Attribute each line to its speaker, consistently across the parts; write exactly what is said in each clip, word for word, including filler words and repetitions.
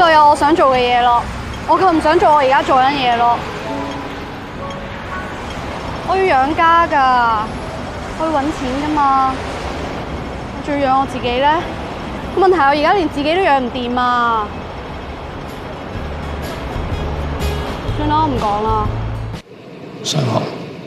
Speaker 1: 夠有我想做嘅嘢咯，我夠唔想做我而家做緊嘢咯。我要養家㗎，我要揾錢㗎嘛，我仲要養我自己咧。問題係我而家連自己都養唔掂啊！算啦，我唔講啦。
Speaker 2: 想學。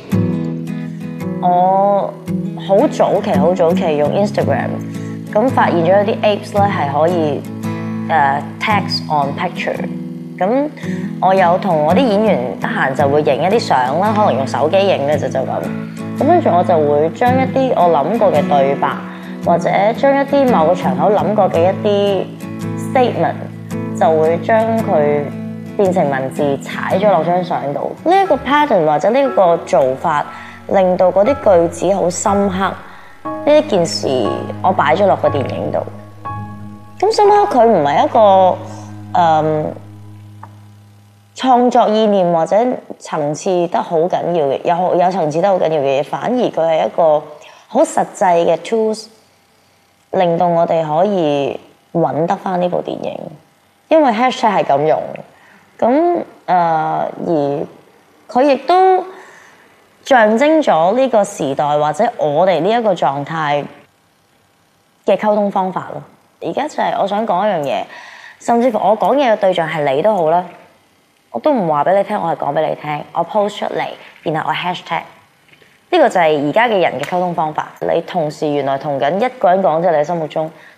Speaker 3: 我好早期好早期用 Instagram， 咁發現咗有啲 apps 咧係可以誒、uh, text on picture。咁我有同我啲演員得閒就會影一啲相啦，可能用手機影嘅就就咁。咁跟住我就會將一啲我諗過嘅對白，或者將一啲某個場口諗過嘅一啲 statement， 就會將佢變成文字踩咗落張相度。呢一個 pattern 或者呢個做法，令到嗰啲句子好深刻。呢一件事我擺咗落個電影度。咁深刻佢唔係一個誒、嗯、創作意念或者層次得好緊要嘅，有有層次得好緊要嘅嘢，反而佢係一個好實際嘅 tools， 令到我哋可以揾得翻呢部電影。因為 hashtag 係咁用，咁誒、呃、而佢亦都象徵咗呢個時代或者我哋呢一個狀態嘅溝通方法咯。而家就係我想講一樣嘢，甚至乎我講嘢嘅對象係你都好啦，我都唔話俾你聽，我係講俾你聽，我 post 出嚟，然後我 hashtag， 呢個就係而家嘅人嘅溝通方法。你同時原來同緊一個人講，即係你心目中